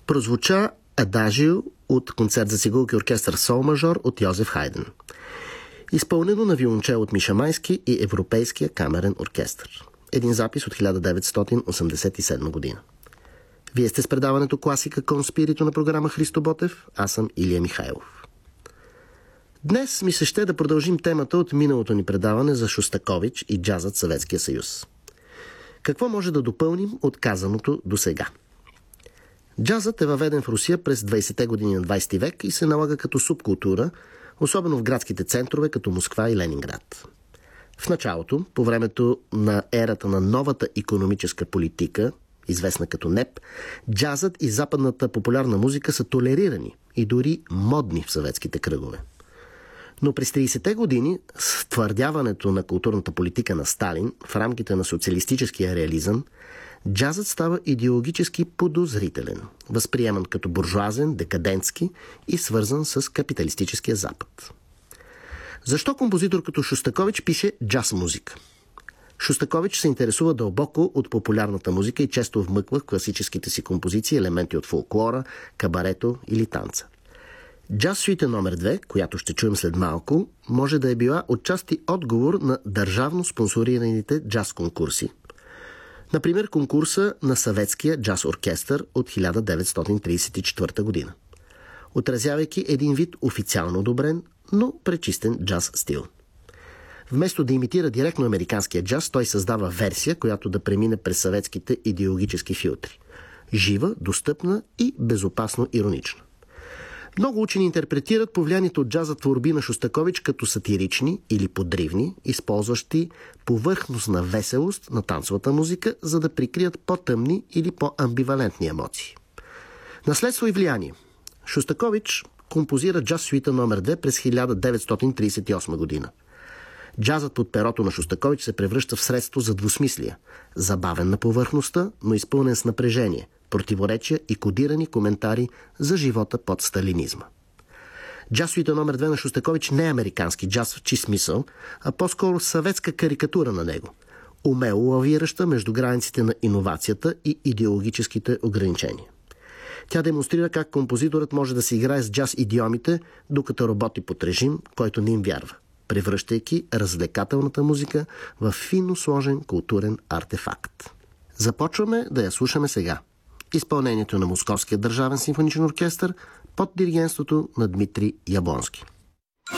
прозвуча Адажио от концерт за цигулки оркестър Сол мажор от Йозеф Хайден. Изпълнено на виолончел от Миша Майски и Европейския камерен оркестър. Един запис от 1987 година. Вие сте с предаването Класика Конспирито на програма Христо Ботев. Аз съм Илия Михайлов. Днес ми се ще да продължим темата от миналото ни предаване за Шостакович и джазът в Съветския съюз. Какво може да допълним от казаното до сега? Джазът е въведен в Русия през 20-те години на 20 век и се налага като субкултура, особено в градските центрове като Москва и Ленинград. В началото, по времето на ерата на новата икономическа политика, известна като НЕП, джазът и западната популярна музика са толерирани и дори модни в съветските кръгове. Но през 30-те години, с твърдяването на културната политика на Сталин в рамките на социалистическия реализъм, джазът става идеологически подозрителен, възприеман като буржуазен, декадентски и свързан с капиталистическия Запад. Защо композитор като Шостакович пише джаз музика? Шостакович се интересува дълбоко от популярната музика и често вмъква в класическите си композиции елементи от фолклора, кабарето или танца. Джаз суита номер 2, която ще чуем след малко, може да е била отчасти отговор на държавно спонсорираните джаз конкурси. Например, конкурса на Съветския джаз оркестър от 1934 година, отразявайки един вид официално одобрен, но пречистен джаз стил. Вместо да имитира директно американския джаз, той създава версия, която да премине през съветските идеологически филтри. Жива, достъпна и безопасно иронична. Много учени интерпретират повлиянието от джаза творби на Шостакович като сатирични или подривни, използващи повърхностна веселост на танцовата музика, за да прикрият по-тъмни или по-амбивалентни емоции. Наследство и влияние. Шостакович композира джаз суита номер 2 през 1938 година. Джазът под перото на Шостакович се превръща в средство за двусмислие, забавен на повърхността, но изпълнен с напрежение, противоречия и кодирани коментари за живота под сталинизма. Джаз суита номер 2 на Шостакович не е американски джаз в чист смисъл, а по-скоро съветска карикатура на него, умело лавираща между границите на иновацията и идеологическите ограничения. Тя демонстрира как композиторът може да се играе с джаз идиомите, докато работи под режим, който не им вярва, превръщайки развлекателната музика в финно сложен културен артефакт. Започваме да я слушаме сега. Изпълнението на Московския държавен симфоничен оркестър под диригентството на Дмитрий Яблонски.